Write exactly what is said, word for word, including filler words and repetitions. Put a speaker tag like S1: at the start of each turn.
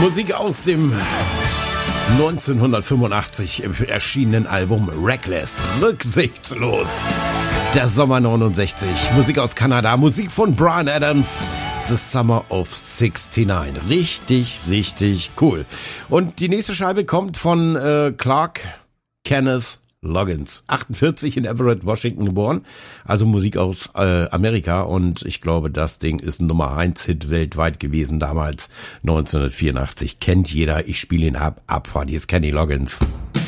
S1: Musik aus dem neunzehnhundertfünfundachtzig erschienenen Album Reckless, rücksichtslos. Der Sommer neunundsechzig, Musik aus Kanada, Musik von Bryan Adams, The Summer of sixty-nine. Richtig, richtig cool. Und die nächste Scheibe kommt von äh, Clark Kenneth Loggins, achtundvierzig in Everett, Washington geboren, also Musik aus äh, Amerika, und ich glaube, das Ding ist ein Nummer eins Hit weltweit gewesen damals, neunzehnhundertvierundachtzig, kennt jeder, ich spiele ihn ab, Abfahrt, hier ist Kenny Loggins.